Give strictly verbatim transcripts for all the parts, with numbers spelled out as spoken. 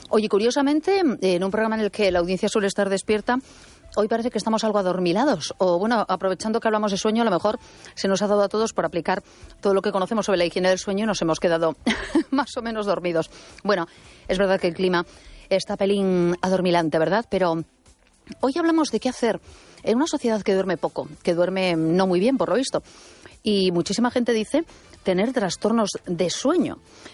Oye, curiosamente, en un programa en el que la audiencia suele estar despierta, hoy parece que estamos algo adormilados. O bueno, aprovechando que hablamos de sueño, a lo mejor se nos ha dado a todos por aplicar todo lo que conocemos sobre la higiene del sueño y nos hemos quedado más o menos dormidos. Bueno, es verdad que el clima está pelín adormilante, ¿verdad? Pero hoy hablamos de qué hacer en una sociedad que duerme poco, que duerme no muy bien, por lo visto. Y muchísima gente dice tener trastornos de sueño.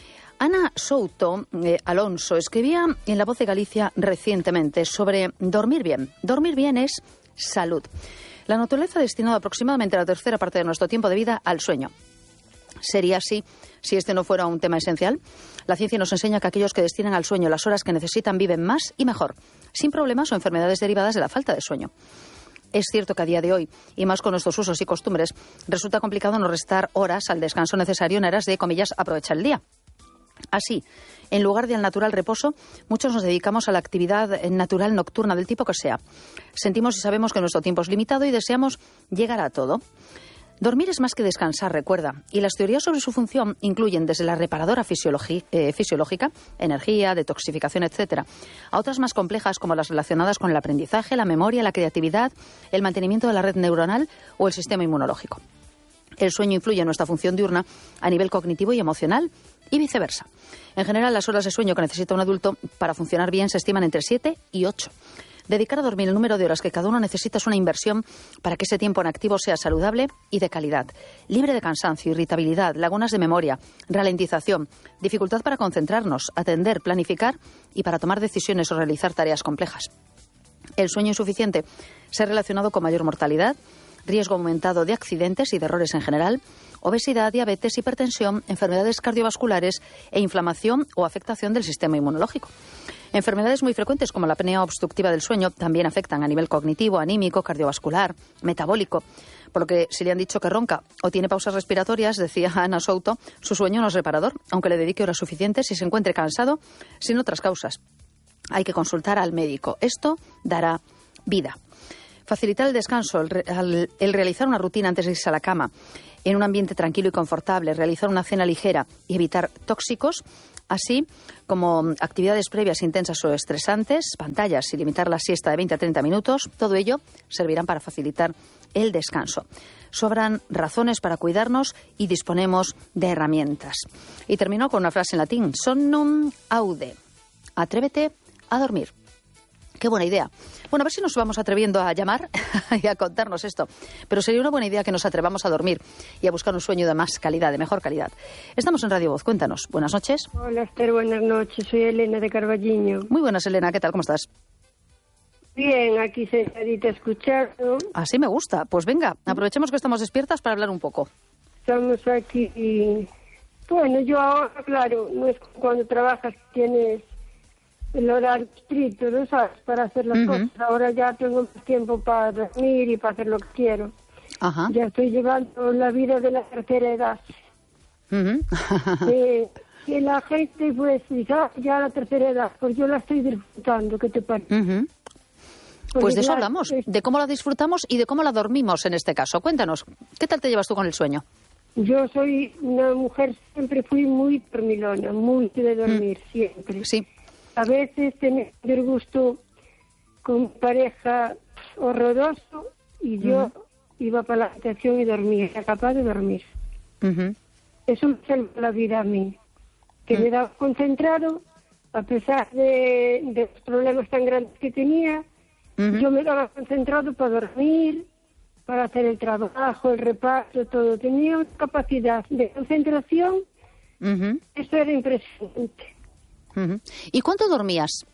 Ana Souto eh, Alonso escribía en La Voz de Galicia recientemente sobre dormir bien. Dormir bien es salud. La naturaleza ha destinado aproximadamente la tercera parte de nuestro tiempo de vida al sueño. ¿Sería así si este no fuera un tema esencial? La ciencia nos enseña que aquellos que destinan al sueño las horas que necesitan viven más y mejor, sin problemas o enfermedades derivadas de la falta de sueño. Es cierto que a día de hoy, y más con nuestros usos y costumbres, resulta complicado no restar horas al descanso necesario en aras de, comillas, aprovechar el día. Así, en lugar de al natural reposo, muchos nos dedicamos a la actividad natural nocturna del tipo que sea. Sentimos y sabemos que nuestro tiempo es limitado y deseamos llegar a todo. Dormir es más que descansar, recuerda, y las teorías sobre su función incluyen desde la reparadora fisiologi- eh, fisiológica, energía, detoxificación, etcétera, a otras más complejas como las relacionadas con el aprendizaje, la memoria, la creatividad, el mantenimiento de la red neuronal o el sistema inmunológico. El sueño influye en nuestra función diurna a nivel cognitivo y emocional y viceversa. En general, las horas de sueño que necesita un adulto para funcionar bien se estiman entre siete y ocho. Dedicar a dormir el número de horas que cada uno necesita es una inversión para que ese tiempo en activo sea saludable y de calidad, libre de cansancio, irritabilidad, lagunas de memoria, ralentización, dificultad para concentrarnos, atender, planificar y para tomar decisiones o realizar tareas complejas. El sueño insuficiente se ha relacionado con mayor mortalidad, riesgo aumentado de accidentes y de errores en general, obesidad, diabetes, hipertensión, enfermedades cardiovasculares e inflamación o afectación del sistema inmunológico. Enfermedades muy frecuentes como la apnea obstructiva del sueño también afectan a nivel cognitivo, anímico, cardiovascular, metabólico. Por lo que si le han dicho que ronca o tiene pausas respiratorias, decía Ana Souto, su sueño no es reparador, aunque le dedique horas suficientes y se encuentre cansado sin otras causas. Hay que consultar al médico. Esto dará vida. Facilitar el descanso, el, el, el realizar una rutina antes de irse a la cama, en un ambiente tranquilo y confortable, realizar una cena ligera y evitar tóxicos, así como actividades previas intensas o estresantes, pantallas y limitar la siesta de veinte a treinta minutos, todo ello servirán para facilitar el descanso. Sobran razones para cuidarnos y disponemos de herramientas. Y termino con una frase en latín, somnum aude, atrévete a dormir. Qué buena idea. Bueno, a ver si nos vamos atreviendo a llamar y a contarnos esto. Pero sería una buena idea que nos atrevamos a dormir y a buscar un sueño de más calidad, de mejor calidad. Estamos en Radio Voz, cuéntanos. Buenas noches. Hola, Esther, buenas noches. Soy Elena de Carballiño. Muy buenas, Elena. ¿Qué tal? ¿Cómo estás? Bien, aquí sentadita escuchando. Así me gusta. Pues venga, aprovechemos que estamos despiertas para hablar un poco. Estamos aquí y... Bueno, yo ahora, claro, no es cuando trabajas tienes el horario estricto, ¿no sabes? Para hacer las uh-huh. cosas. Ahora ya tengo más tiempo para dormir y para hacer lo que quiero. Ajá. Ya estoy llevando la vida de la tercera edad. Uh-huh. eh, que la gente, pues, diga, ya la tercera edad, pues yo la estoy disfrutando, ¿qué te parece? Uh-huh. Pues de eso hablamos, de cómo la disfrutamos y de cómo la dormimos en este caso. Cuéntanos, ¿qué tal te llevas tú con el sueño? Yo soy una mujer, siempre fui muy dormilona, muy de dormir, mm. siempre. Sí. A veces tenía el gusto con pareja horroroso y yo uh-huh. iba para la habitación y dormía, era capaz de dormir. Uh-huh. Eso me salvó la vida a mí, que uh-huh. me daba concentrado, a pesar de, de los problemas tan grandes que tenía, uh-huh. yo me daba concentrado para dormir, para hacer el trabajo, el reparto, todo. Tenía una capacidad de concentración, uh-huh. eso era impresionante. Uh-huh. ¿Y cuánto dormías?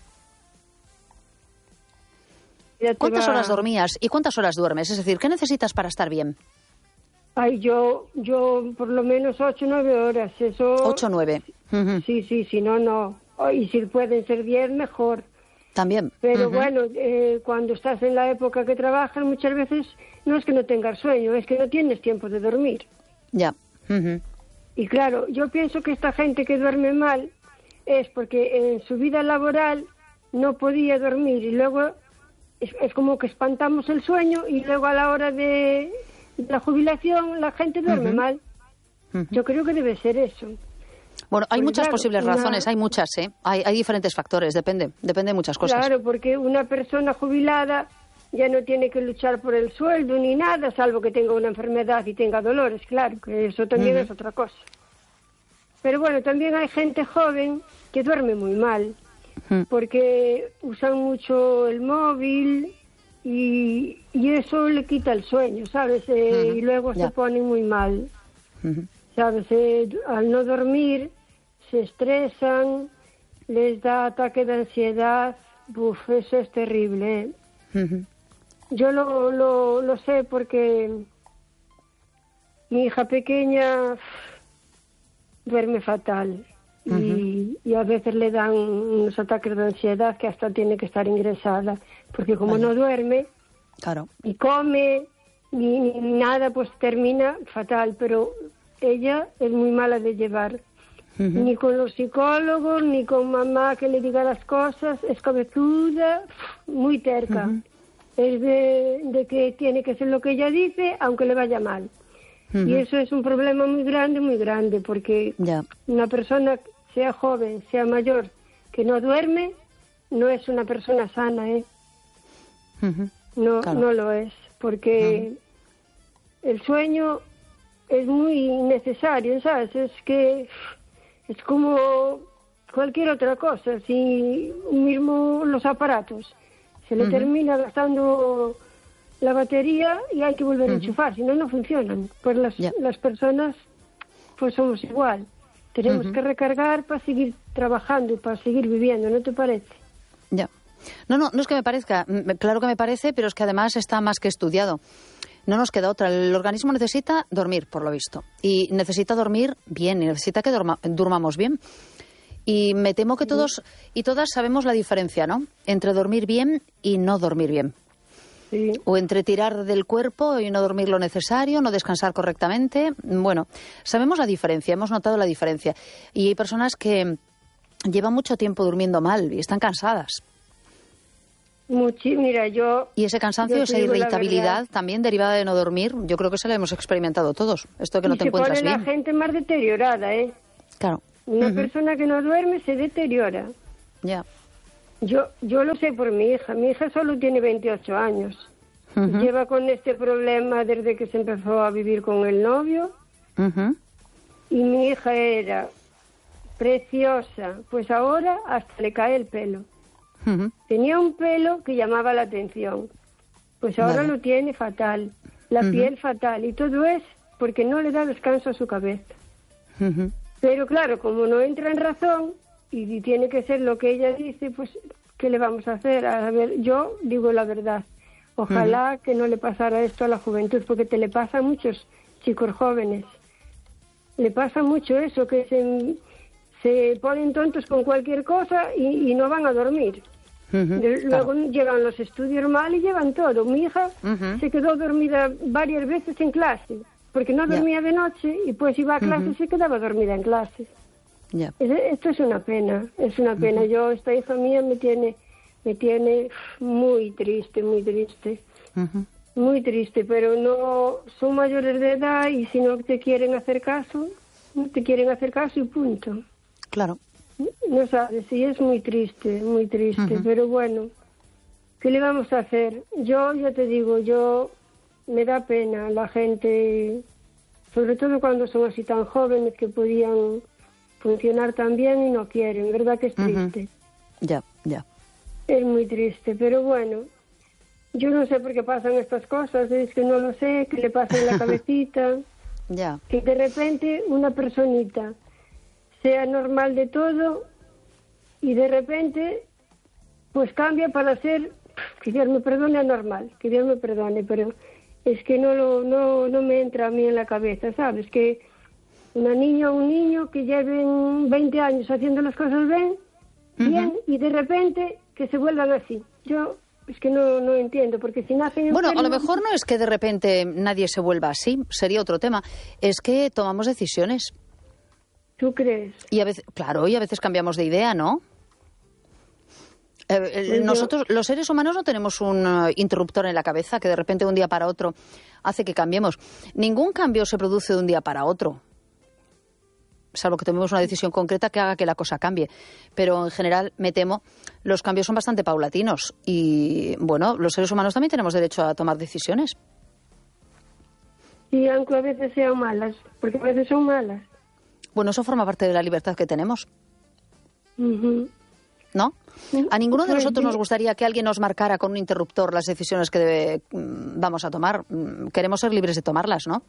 ¿Cuántas va... horas dormías y cuántas horas duermes? Es decir, ¿qué necesitas para estar bien? Ay, yo, yo por lo menos ocho, nueve horas. Eso... Ocho, nueve. Uh-huh. Sí, sí, si no, no. Y si pueden ser diez, mejor. También. Pero uh-huh. bueno, eh, cuando estás en la época que trabajas, muchas veces no es que no tengas sueño, es que no tienes tiempo de dormir. Ya. Uh-huh. Y claro, yo pienso que esta gente que duerme mal es porque en su vida laboral no podía dormir y luego es, es como que espantamos el sueño y luego a la hora de, de la jubilación la gente duerme uh-huh. mal. Uh-huh. Yo creo que debe ser eso. Bueno, hay Porque, muchas claro, posibles una... razones, hay muchas, ¿eh? Hay, hay diferentes factores, depende, depende de muchas cosas. Claro, porque una persona jubilada ya no tiene que luchar por el sueldo ni nada, salvo que tenga una enfermedad y tenga dolores, claro, que eso también uh-huh. es otra cosa. Pero bueno, también hay gente joven que duerme muy mal, uh-huh. porque usan mucho el móvil y, y eso le quita el sueño, ¿sabes? Eh, uh-huh. Y luego yeah. se ponen muy mal, uh-huh. ¿sabes? Eh, al no dormir se estresan, les da ataque de ansiedad, uf, eso es terrible, ¿eh? Uh-huh. Yo lo, lo, lo sé porque mi hija pequeña duerme fatal y, uh-huh. y a veces le dan unos ataques de ansiedad que hasta tiene que estar ingresada, porque como Vaya. no duerme claro. ni come ni, ni nada, pues termina fatal, pero ella es muy mala de llevar. Uh-huh. Ni con los psicólogos, ni con mamá que le diga las cosas, es cabezuda, muy terca. Uh-huh. Es de, de que tiene que hacer lo que ella dice, aunque le vaya mal. Uh-huh. Y eso es un problema muy grande, muy grande, porque yeah. una persona, sea joven, sea mayor, que no duerme, no es una persona sana, ¿eh? Uh-huh. No, claro. no lo es, porque uh-huh. el sueño es muy necesario, ¿sabes? Es que es como cualquier otra cosa, si mismo los aparatos se le uh-huh. termina gastando la batería y hay que volver uh-huh. a enchufar, si no, no funcionan. Pues las, yeah. las personas pues somos igual, tenemos uh-huh. que recargar para seguir trabajando y para seguir viviendo, ¿no te parece? Ya. Yeah. No, no, no es que me parezca, claro que me parece, pero es que además está más que estudiado. No nos queda otra. El organismo necesita dormir, por lo visto. Y necesita dormir bien, y necesita que dorma, durmamos bien. Y me temo que todos y todas sabemos la diferencia, ¿no? Entre dormir bien y no dormir bien. Sí. O entre tirar del cuerpo y no dormir lo necesario, no descansar correctamente. Bueno, sabemos la diferencia, hemos notado la diferencia. Y hay personas que llevan mucho tiempo durmiendo mal y están cansadas. Muchi, mira, yo... Y ese cansancio, esa irritabilidad también derivada de no dormir, yo creo que se la hemos experimentado todos. Esto de que no te encuentras bien. Y se pone la gente más deteriorada, ¿eh? Claro. Una uh-huh. persona que no duerme se deteriora. Ya. Yo yo lo sé por mi hija. Mi hija solo tiene veintiocho años. Uh-huh. Lleva con este problema desde que se empezó a vivir con el novio. Uh-huh. Y mi hija era preciosa. Pues ahora hasta le cae el pelo. Uh-huh. Tenía un pelo que llamaba la atención. Pues ahora vale. lo tiene fatal. La uh-huh. piel fatal. Y todo es porque no le da descanso a su cabeza. Uh-huh. Pero claro, como no entra en razón y tiene que ser lo que ella dice, pues ¿qué le vamos a hacer? A ver, yo digo la verdad. Ojalá uh-huh. que no le pasara esto a la juventud, porque te le pasa a muchos chicos jóvenes. Le pasa mucho eso, que se, se ponen tontos con cualquier cosa y, y no van a dormir. Uh-huh, de, luego claro. llegan los estudios mal y llevan todo. Mi hija uh-huh. se quedó dormida varias veces en clase, porque no dormía yeah. de noche y pues iba a clase uh-huh. y se quedaba dormida en clase. Yeah. Es, esto es una pena, es una pena. Uh-huh. Yo, esta hija mía me tiene, me tiene muy triste, muy triste. Uh-huh. Muy triste, pero no son mayores de edad y si no te quieren hacer caso, no te quieren hacer caso y punto. Claro. No sabes, sí, es muy triste, muy triste, uh-huh. pero bueno, ¿qué le vamos a hacer? Yo, ya te digo, yo me da pena la gente, sobre todo cuando son así tan jóvenes que podían funcionar tan bien y no quieren, ¿verdad que es triste? Ya, uh-huh. ya. Yeah, yeah. Es muy triste, pero bueno, yo no sé por qué pasan estas cosas, es que no lo sé, que le pasa en la cabecita, ya. Yeah. Que de repente una personita sea normal de todo y de repente pues cambia para ser, que Dios me perdone, anormal, que Dios me perdone, pero es que no lo no no me entra a mí en la cabeza, ¿sabes? Que una niña o un niño que lleven veinte años haciendo las cosas bien, uh-huh. bien y de repente que se vuelvan así. Yo es que no, no entiendo, porque si nacen... Bueno, enfermos... a lo mejor no es que de repente nadie se vuelva así, sería otro tema, es que tomamos decisiones. ¿Tú crees? Y a veces, claro, y a veces cambiamos de idea, ¿no? Eh, pues nosotros, yo... los seres humanos, no tenemos un uh, interruptor en la cabeza que de repente de un día para otro hace que cambiemos. Ningún cambio se produce de un día para otro. salvo que tomemos una decisión concreta que haga que la cosa cambie. Pero en general, me temo, los cambios son bastante paulatinos y, bueno, los seres humanos también tenemos derecho a tomar decisiones. Y aunque a veces sean malas, porque a veces son malas. Bueno, eso forma parte de la libertad que tenemos. Uh-huh. ¿No? A ninguno de Pues nosotros sí. nos gustaría que alguien nos marcara con un interruptor las decisiones que debe, vamos a tomar. Queremos ser libres de tomarlas, ¿no?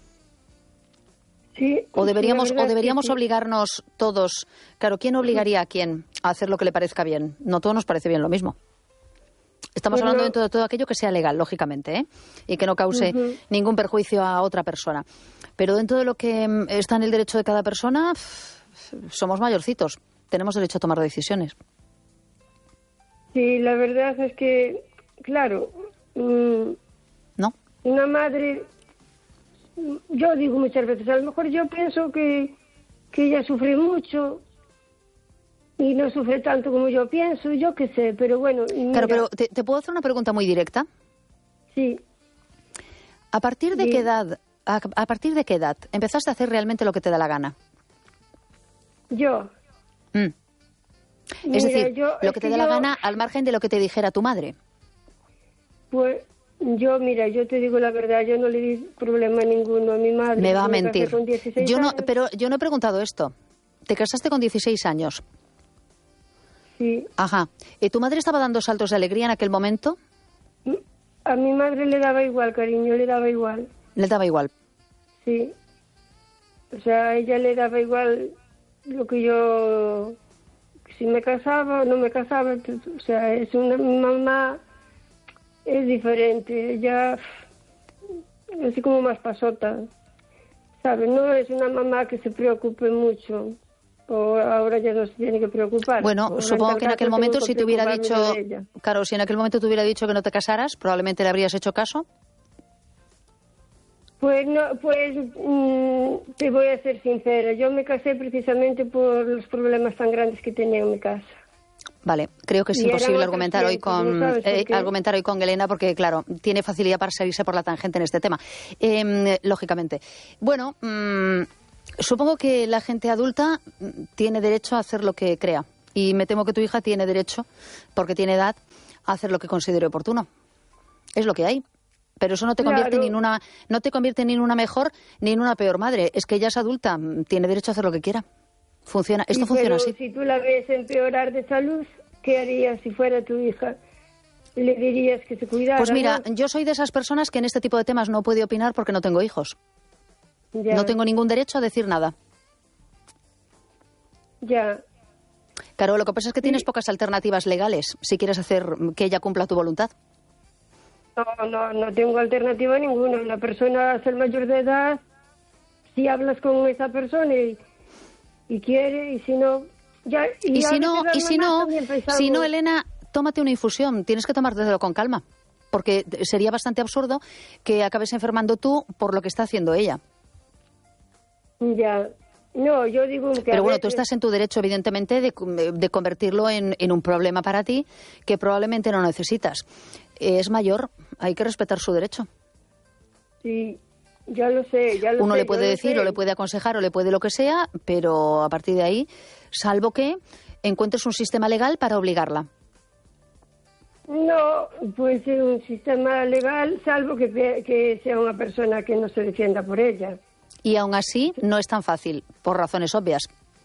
Sí. O deberíamos, la verdad o deberíamos es que sí. obligarnos todos. Claro, ¿quién obligaría a quién a hacer lo que le parezca bien? No todos nos parece bien lo mismo. Estamos Pues hablando no. dentro de todo aquello que sea legal, lógicamente, ¿eh? Y que no cause Ujú. ningún perjuicio a otra persona. Pero dentro de lo que mm, está en el derecho de cada persona, pff, somos mayorcitos. Tenemos derecho a tomar decisiones. Sí, la verdad es que, claro, mm, ¿No? una madre, mm, yo digo muchas veces, a lo mejor yo pienso que, que ella sufre mucho y no sufre tanto como yo pienso, yo qué sé, pero bueno. y mira, Claro, pero te, te puedo hacer una pregunta muy directa. Sí, ¿A partir de Sí. qué edad, a, a partir de qué edad empezaste a hacer realmente lo que te da la gana? yo. Mm. Mira, Es decir, yo- lo es que te que da la yo- gana al margen de lo que te dijera tu madre. Pues yo, mira, yo te digo la verdad, yo no le di problema ninguno a mi madre. Me va a Yo casé mentir. con dieciséis Yo no, años. pero yo no he preguntado esto. Te casaste con dieciséis años. Sí. Ajá. ¿Y tu madre estaba dando saltos de alegría en aquel momento? A mi madre le daba igual, cariño, le daba igual. Le daba igual. Sí. O sea, a ella le daba igual lo que yo... Si me casaba o no me casaba. O sea, es una mi mamá... Es diferente. Ella... Es así como más pasota. ¿Sabes? No es una mamá que se preocupe mucho. O ahora ya no se tiene que preocupar. Bueno, Ahora, supongo tal que en aquel caso, momento tengo si que te hubiera preocuparme dicho, de ella. claro, si en aquel momento te hubiera dicho que no te casaras, probablemente le habrías hecho caso. Pues no, pues mm, te voy a ser sincera. Yo me casé precisamente por los problemas tan grandes que tenía en mi casa. Vale, creo que es Y eran imposible otros argumentar hoy tiempos, con ¿no sabes por eh, qué? argumentar hoy con Elena porque claro, tiene facilidad para salirse por la tangente en este tema. Eh, lógicamente. Bueno, mm, supongo que la gente adulta mm, tiene derecho a hacer lo que crea y me temo que tu hija tiene derecho, porque tiene edad, a hacer lo que considere oportuno. Es lo que hay. Pero eso no te convierte Claro. ni en una no te convierte ni en una mejor ni en una peor madre. Es que ella es adulta, mm, tiene derecho a hacer lo que quiera. Funciona, esto Sí, funciona pero así. si tú la ves empeorar de salud, ¿qué harías si fuera tu hija? ¿Le dirías que se cuidara? Pues mira, ¿no? yo soy de esas personas que en este tipo de temas no puede opinar porque no tengo hijos. Ya, No tengo ningún derecho a decir nada. Ya. Claro, lo que pasa es que tienes pocas alternativas legales si quieres hacer que ella cumpla tu voluntad. No, no, no tengo alternativa ninguna. Una persona al ser mayor de edad, si hablas con esa persona y, y quiere, y si no... Ya, Y, a si no, veces las y si mamás no, también pensamos- si no, Elena, tómate una infusión. Tienes que tomártelo con calma. Porque sería bastante absurdo que acabes enfermando tú por lo que está haciendo ella. Ya. No, yo digo que... Pero a bueno, tú veces- estás en tu derecho, evidentemente, de, de convertirlo en, en un problema para ti que probablemente no necesitas. Es mayor, hay que respetar su derecho. Sí, ya lo sé, ya lo Uno sé, le puede yo lo decir sé. o le puede aconsejar o le puede lo que sea, pero a partir de ahí, salvo que encuentres un sistema legal para obligarla. No, pues es un sistema legal, salvo que, pe- que sea una persona que no se defienda por ella. Y aún así no es tan fácil, por razones obvias.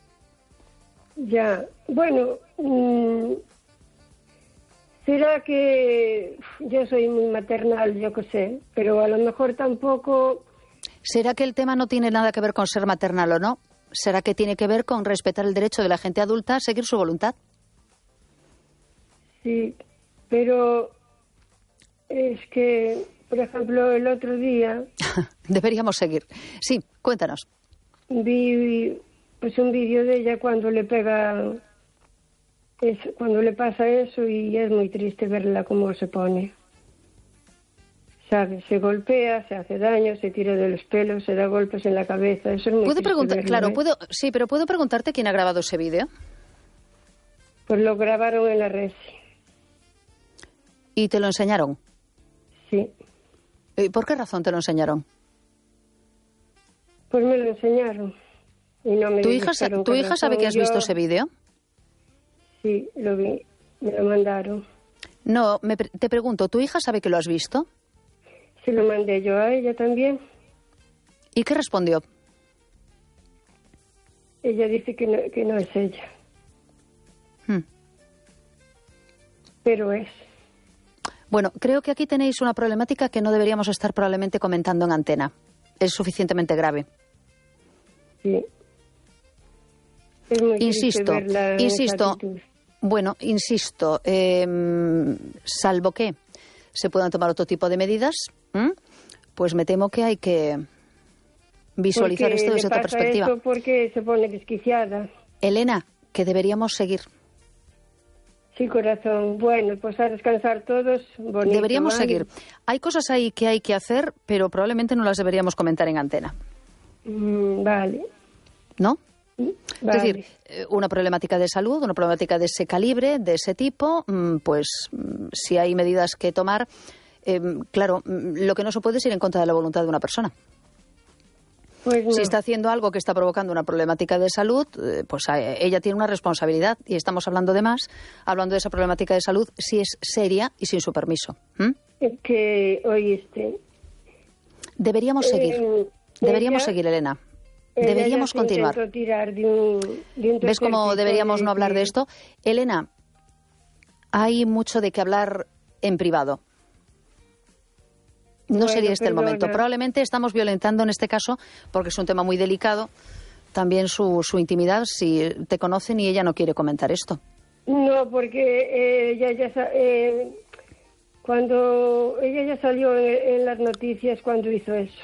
Ya, bueno, mm, será que yo soy muy maternal, yo qué sé, pero a lo mejor tampoco... ¿Será que el tema no tiene nada que ver con ser maternal o no? ¿Será que tiene que ver con respetar el derecho de la gente adulta a seguir su voluntad? Sí, pero es que, por ejemplo, el otro día Deberíamos seguir. Sí, cuéntanos. vi pues un vídeo de ella cuando le pega, es, cuando le pasa eso y es muy triste verla cómo se pone. ¿Sabes? Se golpea, se hace daño, se tira de los pelos, se da golpes en la cabeza. Eso es muy ¿Puedo triste preguntar, verlo, claro, ¿eh? puedo, sí, pero puedo preguntarte quién ha grabado ese vídeo? Pues lo grabaron en la red, ¿Y te lo enseñaron? sí. ¿Y por qué razón te lo enseñaron? Pues me lo enseñaron. Y no me ¿Tu hija, ¿tu hija sabe que has yo... visto ese vídeo? Sí, lo vi, me lo mandaron. No, me, te pregunto, ¿tu hija sabe que lo has visto? Se lo mandé yo a ella también. ¿Y qué respondió? Ella dice que no, que no es ella. Hmm. Pero es. Bueno, creo que aquí tenéis una problemática que no deberíamos estar probablemente comentando en antena. Es suficientemente grave. Sí. Es muy insisto, verla insisto, bueno, insisto, eh, salvo que se puedan tomar otro tipo de medidas, ¿eh? Pues me temo que hay que visualizar porque esto desde otra perspectiva. Eso porque se pone desquiciada. Elena, que deberíamos seguir. Sí, corazón. Bueno, pues a descansar todos. Bonito, deberíamos ¿vale? seguir. Hay cosas ahí que hay que hacer, pero probablemente no las deberíamos comentar en antena. Mm, vale. ¿No? Vale. Es decir, una problemática de salud, una problemática de ese calibre, de ese tipo, pues si hay medidas que tomar, eh, claro, lo que no se puede es ir en contra de la voluntad de una persona. Pues no. Si está haciendo algo que está provocando una problemática de salud, pues ella tiene una responsabilidad. Y estamos hablando de más, hablando de esa problemática de salud, si es seria y sin su permiso. ¿Mm? Es que, oíste... Deberíamos seguir. Eh, Deberíamos ella, seguir, Elena. Deberíamos continuar. Tirar de un, de un ¿Ves cómo deberíamos de no hablar que... de esto? Elena, hay mucho de qué hablar en privado. No bueno, sería este perdona. el momento. Probablemente estamos violentando en este caso, porque es un tema muy delicado, también su, su intimidad, si te conocen y ella no quiere comentar esto. No, porque eh, ella ya eh, cuando ella ya salió en, en las noticias cuando hizo eso.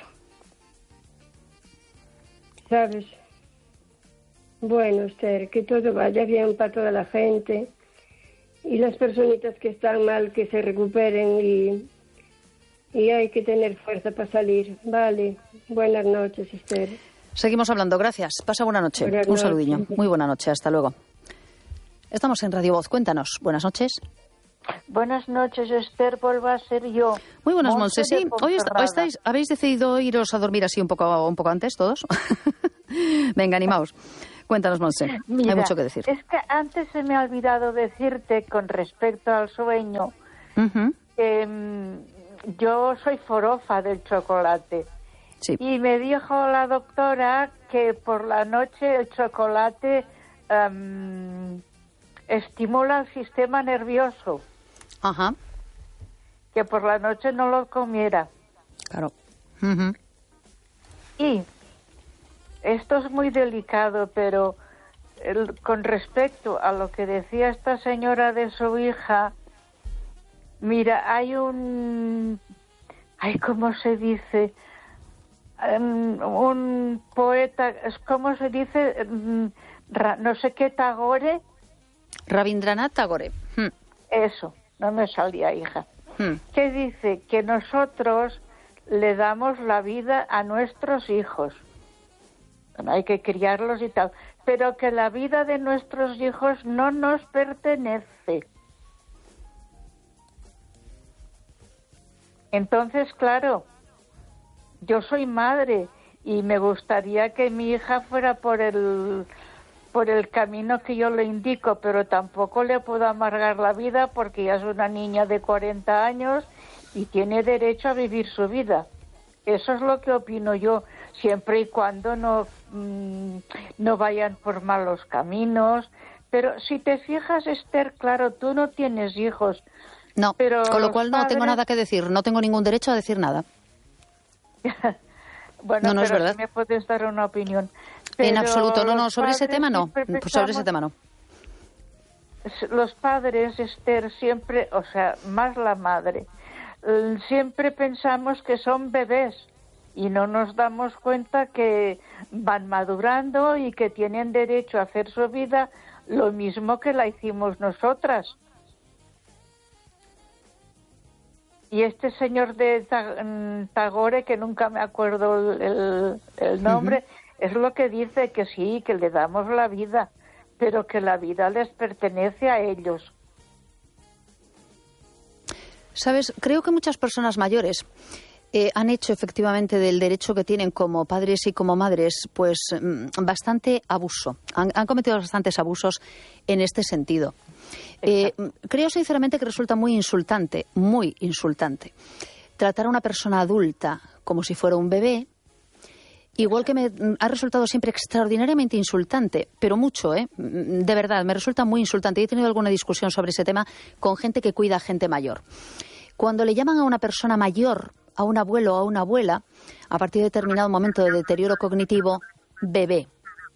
¿Sabes? Bueno, Esther, que todo vaya bien para toda la gente y las personitas que están mal que se recuperen y, y hay que tener fuerza para salir. Vale, buenas noches, Esther. Seguimos hablando, gracias. Pasa buena noche. Buenas Un noches. Saludillo. Muy buena noche, hasta luego. Estamos en Radio Voz, cuéntanos. Buenas noches. Buenas noches, Esther, vuelvo a ser yo. Muy buenas, Monse. Sí, hoy estáis, habéis decidido iros a dormir así un poco, un poco antes todos. Venga, animaos. Cuéntanos, Monse. Mira, hay mucho que decir. Es que antes se me ha olvidado decirte con respecto al sueño uh-huh. que um, yo soy forofa del chocolate. Sí. Y me dijo la doctora que por la noche el chocolate um, estimula el sistema nervioso. Ajá. Que por la noche no lo comiera. Claro. Uh-huh. Y esto es muy delicado, pero el, con respecto a lo que decía esta señora de su hija, mira, hay un... Ay, ¿cómo se dice? Um, un poeta, ¿cómo se dice? Um, ra, no sé qué, Tagore. Rabindranath Tagore. Hmm. Eso, no me salía, hija. Hmm. Que dice que nosotros le damos la vida a nuestros hijos. Bueno, hay que criarlos y tal, pero que la vida de nuestros hijos no nos pertenece. Entonces, claro, yo soy madre y me gustaría que mi hija fuera por el por el camino que yo le indico, pero tampoco le puedo amargar la vida porque ya es una niña de cuarenta años y tiene derecho a vivir su vida. Eso es lo que opino yo, siempre y cuando no, mmm, no vayan por malos caminos. Pero si te fijas, Esther, claro, tú no tienes hijos. No, pero con lo cual no padres... tengo nada que decir, no tengo ningún derecho a decir nada. Bueno, no, no pero es verdad. sí me puedes dar una opinión. Pero en absoluto, no, no, sobre ese tema no, sobre ese tema no. Los padres, Esther, siempre, o sea, más la madre, siempre pensamos que son bebés y no nos damos cuenta que van madurando y que tienen derecho a hacer su vida lo mismo que la hicimos nosotras. Y este señor de Tagore, que nunca me acuerdo el, el nombre, uh-huh. es lo que dice, que sí, que le damos la vida, pero que la vida les pertenece a ellos. Sabes, creo que muchas personas mayores eh, han hecho efectivamente del derecho que tienen como padres y como madres, pues bastante abuso. Han, han cometido bastantes abusos en este sentido. Eh, creo sinceramente que resulta muy insultante, muy insultante, tratar a una persona adulta como si fuera un bebé. Igual que me ha resultado siempre extraordinariamente insultante, pero mucho, ¿eh? De verdad, me resulta muy insultante. He tenido alguna discusión sobre ese tema con gente que cuida a gente mayor. Cuando le llaman a una persona mayor, a un abuelo o a una abuela, a partir de determinado momento de deterioro cognitivo, bebé.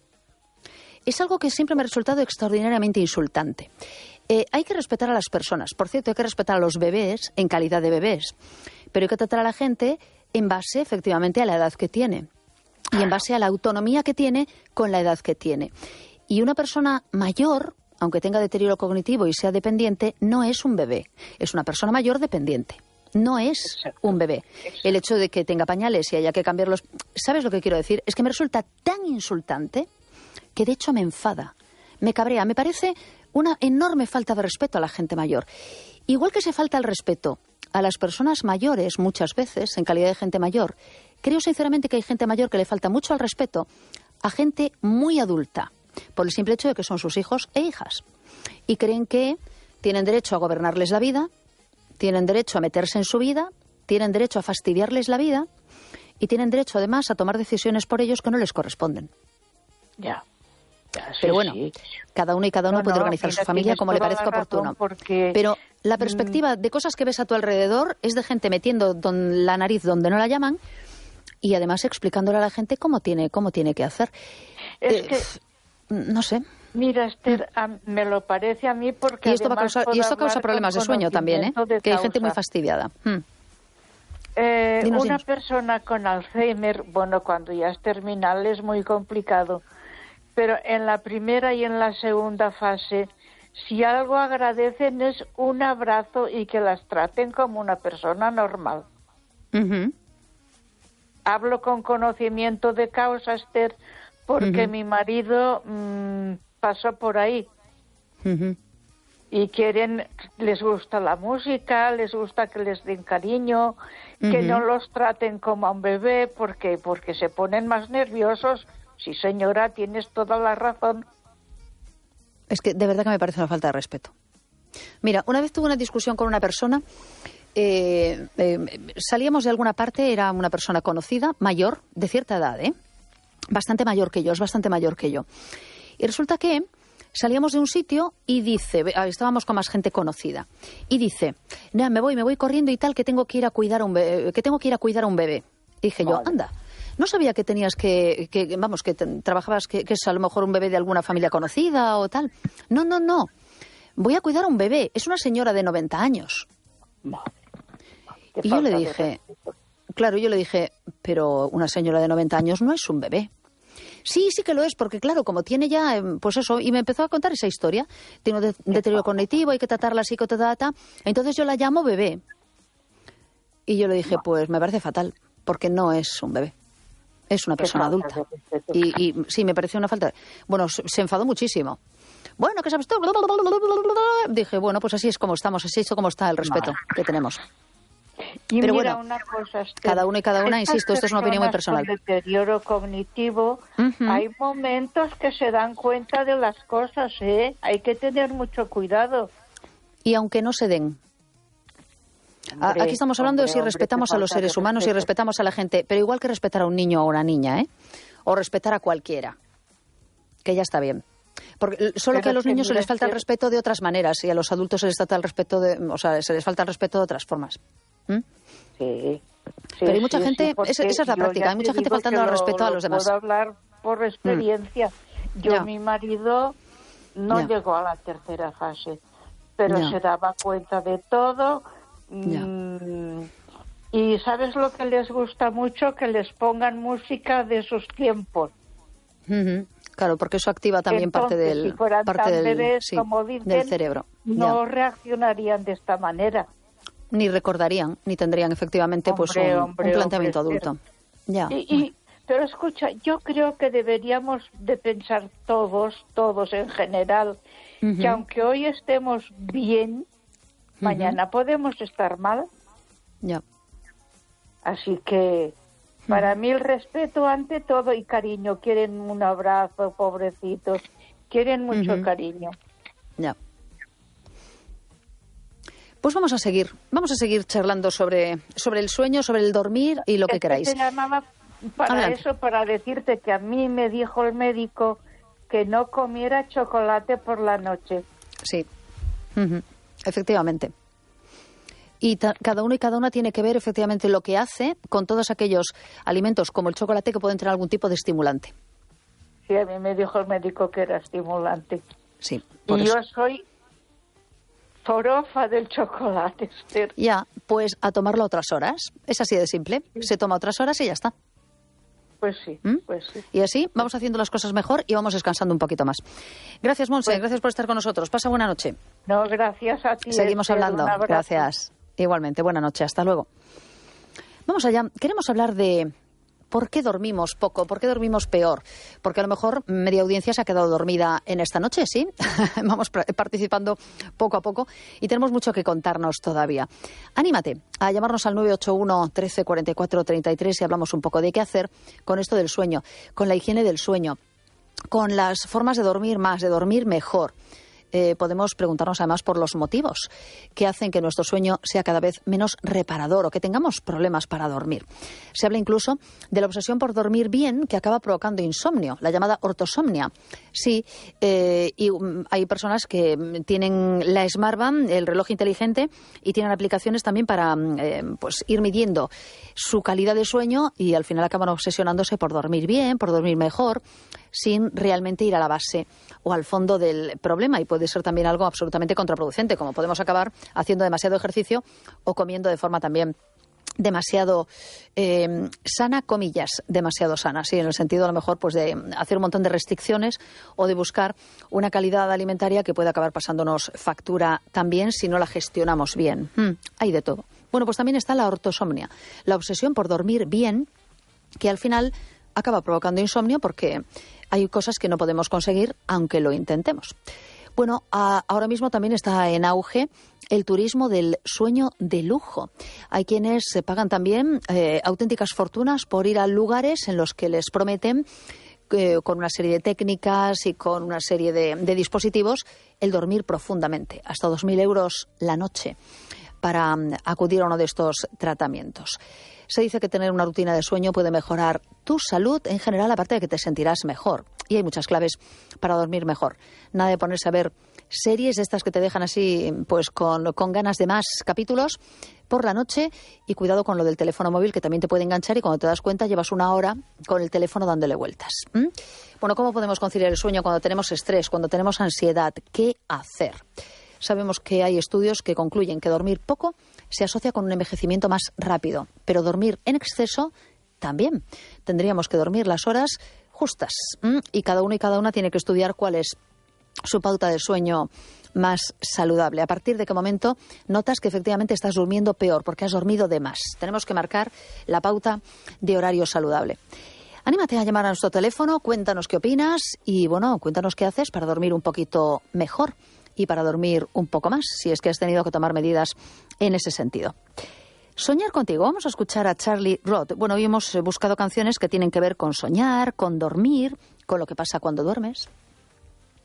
Es algo que siempre me ha resultado extraordinariamente insultante. Eh, hay que respetar a las personas. Por cierto, hay que respetar a los bebés en calidad de bebés. Pero hay que tratar a la gente en base, efectivamente, a la edad que tiene. Y en base a la autonomía que tiene con la edad que tiene. Y una persona mayor, aunque tenga deterioro cognitivo y sea dependiente, no es un bebé. Es una persona mayor dependiente. No es un bebé. El hecho de que tenga pañales y haya que cambiarlos... ¿Sabes lo que quiero decir? Es que me resulta tan insultante que de hecho me enfada. Me cabrea. Me parece una enorme falta de respeto a la gente mayor. Igual que se falta el respeto a las personas mayores muchas veces, en calidad de gente mayor, creo sinceramente que hay gente mayor que le falta mucho al respeto a gente muy adulta, por el simple hecho de que son sus hijos e hijas. Y creen que tienen derecho a gobernarles la vida, tienen derecho a meterse en su vida, tienen derecho a fastidiarles la vida y tienen derecho además a tomar decisiones por ellos que no les corresponden. Ya. Ya, sí, pero bueno, sí. cada uno y cada uno no, puede no, organizar mira, su familia como le parezca oportuno. Porque, pero la perspectiva de cosas que ves a tu alrededor es de gente metiendo don, la nariz donde no la llaman y además explicándole a la gente cómo tiene, cómo tiene que hacer. Es eh, que, no sé. Mira, Esther, a, me lo parece a mí porque y esto, va a causar, y esto causa problemas de sueño también, ¿eh? Que hay gente muy fastidiada. Hmm. Eh, dinos, una dinos. persona con Alzheimer, bueno, cuando ya es terminal es muy complicado. Pero en la primera y en la segunda fase, si algo agradecen es un abrazo y que las traten como una persona normal. Uh-huh. Hablo con conocimiento de causa, Esther, porque uh-huh. mi marido mmm, pasó por ahí. Uh-huh. Y quieren, les gusta la música, les gusta que les den cariño, uh-huh. que no los traten como a un bebé, porque porque se ponen más nerviosos. Sí, señora, tienes toda la razón. Es que de verdad que me parece una falta de respeto. Mira, una vez tuve una discusión con una persona, eh, eh, salíamos de alguna parte, era una persona conocida, mayor, de cierta edad, ¿eh? Bastante mayor que yo, es bastante mayor que yo. Y resulta que salíamos de un sitio y dice, estábamos con más gente conocida, y dice, nah, me voy, me voy corriendo y tal, que tengo que ir a cuidar a un bebé, que tengo que ir a cuidar a un bebé. Y dije vale. yo, anda. No sabía que tenías que, que vamos, que te, trabajabas, que, que es a lo mejor un bebé de alguna familia conocida o tal. No, no, no. Voy a cuidar a un bebé. Es una señora de noventa años. Madre, y yo le dije, claro, yo le dije, pero una señora de noventa años no es un bebé. Sí, sí que lo es, porque claro, como tiene ya, pues eso, y me empezó a contar esa historia. Tiene un de, deterioro cognitivo, hay que tratarla así, ta. Entonces yo la llamo bebé. Y yo le dije, pues me parece fatal, porque no es un bebé. Es una persona adulta. Y, y sí, me pareció una falta. Bueno, se, se enfadó muchísimo. Bueno, ¿qué sabes tú? Dije, bueno, pues así es como estamos, así es como está el respeto Madre. que tenemos. Y Pero mira, bueno, una cosa, Esther, cada uno y cada una, insisto, esto es una opinión muy personal. Con deterioro cognitivo, uh-huh. hay momentos que se dan cuenta de las cosas, ¿eh? Hay que tener mucho cuidado. Y aunque no se den. Hombre, Aquí estamos hablando hombre, de si respetamos hombre, a los seres humanos y si respetamos a la gente, pero igual que respetar a un niño o a una niña, ¿eh? O respetar a cualquiera, que ya está bien. Porque solo pero que a los niños se les falta el respeto de otras maneras y a los adultos se les falta el respeto de, o sea, se les falta el respeto de otras formas. ¿Mm? Sí, sí. Pero hay mucha sí, gente, sí, esa, esa es la práctica, hay mucha gente faltando al respeto lo, a los demás. Puedo hablar por experiencia. Mm. Yo, ya. mi marido no ya. llegó a la tercera fase, pero ya. se daba cuenta de todo. Mm, y ¿sabes lo que les gusta mucho? Que les pongan música de sus tiempos. Uh-huh. Claro, porque eso activa también Entonces, parte del, si fueran parte tan del, bebés, sí, como dicen, del cerebro. No ya. reaccionarían de esta manera. Ni recordarían, ni tendrían efectivamente hombre, pues un, hombre, un planteamiento hombre, adulto. Ya. Y, y, pero escucha, yo creo que deberíamos de pensar todos, todos en general, uh-huh. que aunque hoy estemos bien, uh-huh. mañana podemos estar mal. Ya. Así que para mí el respeto ante todo y cariño. Quieren un abrazo, pobrecitos. Quieren mucho uh-huh. cariño. Ya. Pues vamos a seguir, vamos a seguir charlando sobre, sobre el sueño, sobre el dormir y lo que es queráis. Que te llamaba para Adelante. Eso, para decirte que a mí me dijo el médico que no comiera chocolate por la noche. Sí, uh-huh. efectivamente. Y ta- cada uno y cada una tiene que ver efectivamente lo que hace con todos aquellos alimentos como el chocolate que pueden tener algún tipo de estimulante. Sí, a mí me dijo el médico que era estimulante. Sí. Y eso. yo soy forofa del chocolate, Esther. Ya, pues a tomarlo a otras horas. Es así de simple. Sí. Se toma a otras horas y ya está. Pues sí, ¿Mm? pues sí. Y así vamos haciendo las cosas mejor y vamos descansando un poquito más. Gracias, Monse. Pues, gracias por estar con nosotros. Pasa buena noche. No, gracias a ti. Seguimos Esther, hablando. Gracias. Igualmente. Buena noche. Hasta luego. Vamos allá. Queremos hablar de por qué dormimos poco, por qué dormimos peor. Porque a lo mejor media audiencia se ha quedado dormida en esta noche, ¿sí? Vamos participando poco a poco y tenemos mucho que contarnos todavía. Anímate a llamarnos al nueve ocho uno, trece, cuarenta y cuatro, treinta y tres y hablamos un poco de qué hacer con esto del sueño, con la higiene del sueño, con las formas de dormir más, de dormir mejor. Eh, podemos preguntarnos además por los motivos que hacen que nuestro sueño sea cada vez menos reparador o que tengamos problemas para dormir. Se habla incluso de la obsesión por dormir bien que acaba provocando insomnio, la llamada ortosomnia. Sí, eh, y um, hay personas que tienen la Smartband, el reloj inteligente, y tienen aplicaciones también para eh, pues ir midiendo su calidad de sueño y al final acaban obsesionándose por dormir bien, por dormir mejor, sin realmente ir a la base o al fondo del problema, y puede ser también algo absolutamente contraproducente, como podemos acabar haciendo demasiado ejercicio o comiendo de forma también demasiado eh, sana, comillas, demasiado sana, sí, en el sentido a lo mejor pues de hacer un montón de restricciones o de buscar una calidad alimentaria que puede acabar pasándonos factura también si no la gestionamos bien. Hmm, hay de todo. Bueno, pues también está la ortosomnia, la obsesión por dormir bien, que al final acaba provocando insomnio porque hay cosas que no podemos conseguir aunque lo intentemos. Bueno, a, ahora mismo también está en auge el turismo del sueño de lujo. Hay quienes se pagan también eh, auténticas fortunas por ir a lugares en los que les prometen, eh, con una serie de técnicas y con una serie de, de dispositivos, el dormir profundamente, hasta dos mil euros la noche, para um, acudir a uno de estos tratamientos. Se dice que tener una rutina de sueño puede mejorar tu salud en general, aparte de que te sentirás mejor. Y hay muchas claves para dormir mejor. Nada de ponerse a ver series de estas que te dejan así, pues con, con ganas de más capítulos por la noche. Y cuidado con lo del teléfono móvil, que también te puede enganchar y cuando te das cuenta llevas una hora con el teléfono dándole vueltas. ¿Mm? Bueno, ¿cómo podemos conciliar el sueño cuando tenemos estrés, cuando tenemos ansiedad? ¿Qué hacer? Sabemos que hay estudios que concluyen que dormir poco se asocia con un envejecimiento más rápido, pero dormir en exceso también. Tendríamos que dormir las horas justas, ¿m? Y cada uno y cada una tiene que estudiar cuál es su pauta de sueño más saludable. ¿A partir de qué momento notas que efectivamente estás durmiendo peor porque has dormido de más? Tenemos que marcar la pauta de horario saludable. Anímate a llamar a nuestro teléfono, cuéntanos qué opinas y, bueno, cuéntanos qué haces para dormir un poquito mejor y para dormir un poco más, si es que has tenido que tomar medidas en ese sentido. Soñar contigo. Vamos a escuchar a Charlie Roth. Bueno, hoy hemos buscado canciones que tienen que ver con soñar, con dormir, con lo que pasa cuando duermes.